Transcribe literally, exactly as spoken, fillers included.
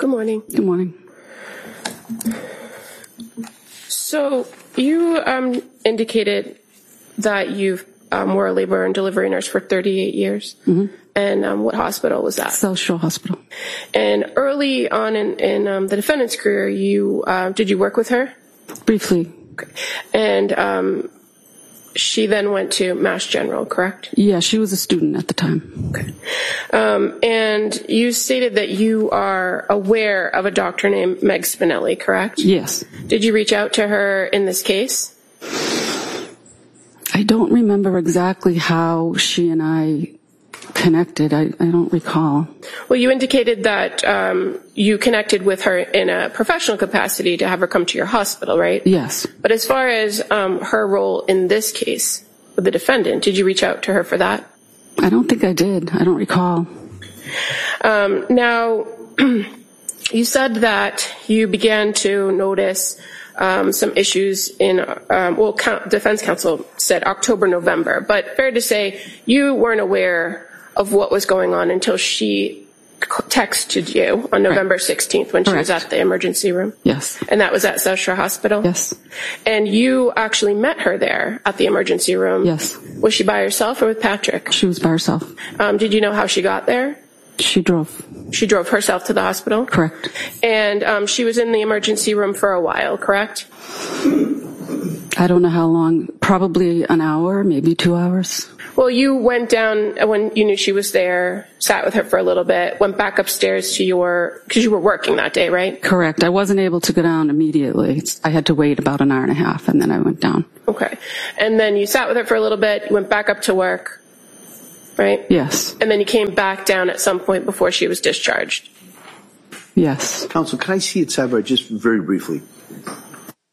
Good morning. Good morning. So you um, indicated that you um, were a labor and delivery nurse for thirty-eight years. Mm-hmm. And um, what hospital was that? South Shore Hospital. And early on in, in um, the defendant's career, you uh, did you work with her? Briefly. Okay. And um, she then went to Mass General, correct? Yeah, she was a student at the time. Okay. Um, and you stated that you are aware of a doctor named Meg Spinelli, correct? Yes. Did you reach out to her in this case? I don't remember exactly how she and I connected. I, I don't recall. Well, you indicated that um, you connected with her in a professional capacity to have her come to your hospital, right? Yes. But as far as um, her role in this case with the defendant, did you reach out to her for that? I don't think I did. I don't recall. Um, now, you said that you began to notice um, some issues in, um, well, defense counsel said October, November, but fair to say you weren't aware of what was going on until she texted you on November sixteenth when she Correct. was at the emergency room? Yes. And that was at South Shore Hospital? Yes. And you actually met her there at the emergency room? Yes. Was she by herself or with Patrick? She was by herself. Um, did you know how she got there? She drove. She drove herself to the hospital? Correct. And um, she was in the emergency room for a while, correct? I don't know how long. Probably an hour, maybe two hours. Well, you went down when you knew she was there, sat with her for a little bit, went back upstairs to your, because you were working that day, right? Correct. I wasn't able to go down immediately. I had to wait about an hour and a half, and then I went down. Okay. And then you sat with her for a little bit, you went back up to work, right? Yes. And then you came back down at some point before she was discharged? Yes. Counsel, can I see it sidebar just very briefly?